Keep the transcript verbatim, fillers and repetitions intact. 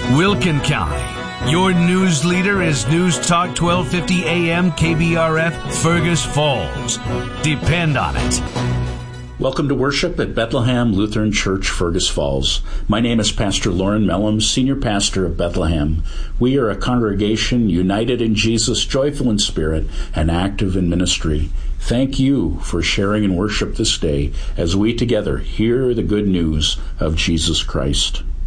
Wilkin County. Your news leader is News Talk twelve fifty A M K B R F Fergus Falls. Depend on it. Welcome to worship at Bethlehem Lutheran Church, Fergus Falls. My name is Pastor Lauren Mellum, Senior Pastor of Bethlehem. We are a congregation united in Jesus, joyful in spirit, and active in ministry. Thank you for sharing in worship this day as we together hear the good news of Jesus Christ.